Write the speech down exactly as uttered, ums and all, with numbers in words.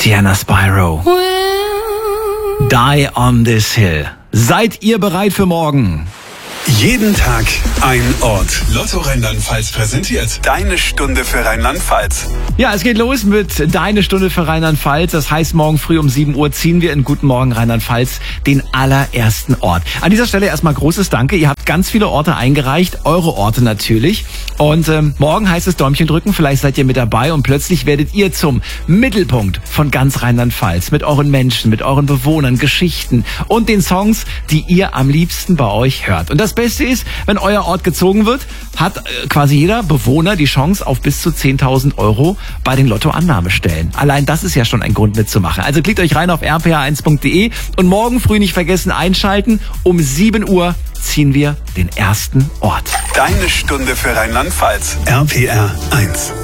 Sienna Spyro. Die on this hill. Seid ihr bereit für morgen? Jeden Tag ein Ort. Lotto Rheinland-Pfalz präsentiert Deine Stunde für Rheinland-Pfalz. Ja, es geht los mit Deine Stunde für Rheinland-Pfalz. Das heißt, morgen früh um sieben Uhr ziehen wir in Guten Morgen Rheinland-Pfalz den allerersten Ort. An dieser Stelle erstmal großes Danke. Ihr habt ganz viele Orte eingereicht, eure Orte natürlich. Und ähm, morgen heißt es Däumchen drücken, vielleicht seid ihr mit dabei und plötzlich werdet ihr zum Mittelpunkt von ganz Rheinland-Pfalz. Mit euren Menschen, mit euren Bewohnern, Geschichten und den Songs, die ihr am liebsten bei euch hört. Und das Das Beste ist, wenn euer Ort gezogen wird, hat äh, quasi jeder Bewohner die Chance auf bis zu zehntausend Euro bei den Lottoannahmestellen. Allein das ist ja schon ein Grund mitzumachen. Also klickt euch rein auf r p r eins punkt d e und morgen früh nicht vergessen einschalten. Um sieben Uhr ziehen wir den ersten Ort. Deine Stunde für Rheinland-Pfalz. R P R eins.